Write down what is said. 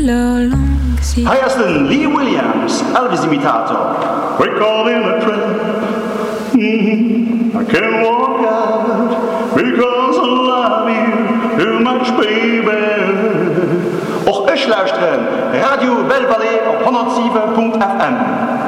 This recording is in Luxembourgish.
Hyasten Lee Williams, Elvis-imitator. We call in a train. I can't walk out because I love you too much, baby. Och ich luisteren Radio Belle Vallée op 107.fm.